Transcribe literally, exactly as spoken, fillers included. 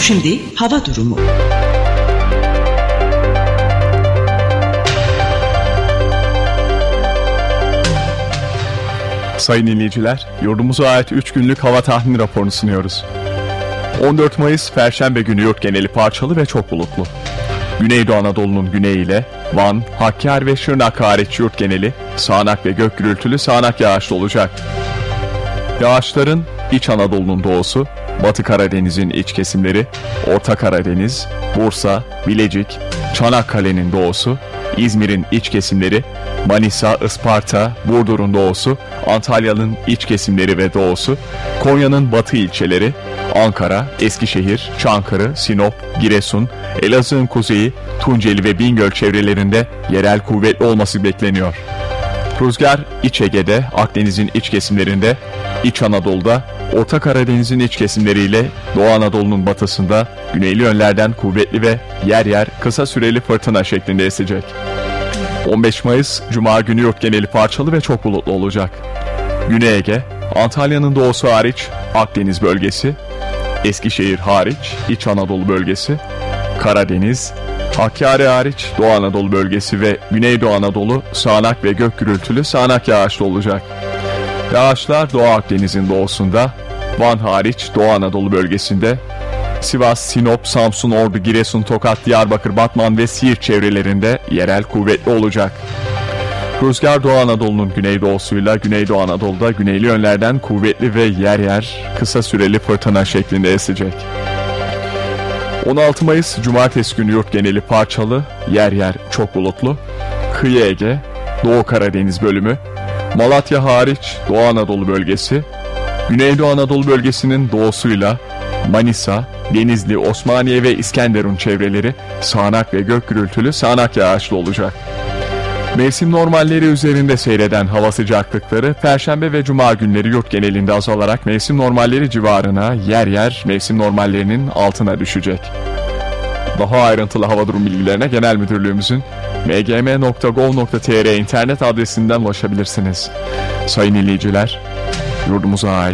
Şimdi hava durumu. Sayın dinleyiciler, yurdumuza ait üç günlük hava tahmini raporunu sunuyoruz. on dört Mayıs Perşembe günü yurt geneli parçalı ve çok bulutlu. Güneydoğu Anadolu'nun güneyiyle Van, Hakkari ve Şırnak hariç yurt geneli sağanak ve gök gürültülü sağanak yağışlı olacak. Yağışların İç Anadolu'nun doğusu, Batı Karadeniz'in iç kesimleri, Orta Karadeniz, Bursa, Bilecik, Çanakkale'nin doğusu, İzmir'in iç kesimleri, Manisa, Isparta, Burdur'un doğusu, Antalya'nın iç kesimleri ve doğusu, Konya'nın batı ilçeleri, Ankara, Eskişehir, Çankırı, Sinop, Giresun, Elazığ'ın kuzeyi, Tunceli ve Bingöl çevrelerinde yerel kuvvetli olması bekleniyor. Rüzgar İç Ege'de, Akdeniz'in iç kesimlerinde, İç Anadolu'da, Orta Karadeniz'in iç kesimleriyle Doğu Anadolu'nun batısında güneyli yönlerden kuvvetli ve yer yer kısa süreli fırtına şeklinde esecek. on beş Mayıs Cuma günü yurt geneli parçalı ve çok bulutlu olacak. Güney Ege, Antalya'nın doğusu hariç Akdeniz bölgesi, Eskişehir hariç İç Anadolu bölgesi, Karadeniz, Hakkari hariç Doğu Anadolu bölgesi ve Güneydoğu Anadolu sağanak ve gök gürültülü sağanak yağışlı olacak. Yağışlar Doğu Akdeniz'in doğusunda, Van hariç Doğu Anadolu bölgesinde, Sivas, Sinop, Samsun, Ordu, Giresun, Tokat, Diyarbakır, Batman ve Siirt çevrelerinde yerel kuvvetli olacak. Rüzgar Doğu Anadolu'nun güneydoğusuyla Güneydoğu Anadolu'da güneyli yönlerden kuvvetli ve yer yer kısa süreli fırtına şeklinde esecek. on altı Mayıs Cumartesi günü yurt geneli parçalı, yer yer çok bulutlu. Kıyı Ege, Doğu Karadeniz bölümü, Malatya hariç Doğu Anadolu bölgesi, Güneydoğu Anadolu bölgesinin doğusuyla Manisa, Denizli, Osmaniye ve İskenderun çevreleri sağanak ve gök gürültülü sağanak yağışlı olacak. Mevsim normalleri üzerinde seyreden hava sıcaklıkları Perşembe ve Cuma günleri yurt genelinde azalarak mevsim normalleri civarına, yer yer mevsim normallerinin altına düşecek. Daha ayrıntılı hava durum bilgilerine Genel Müdürlüğümüzün m g m nokta gov nokta t r internet adresinden ulaşabilirsiniz. Sayın dinleyiciler, yurdumuza ait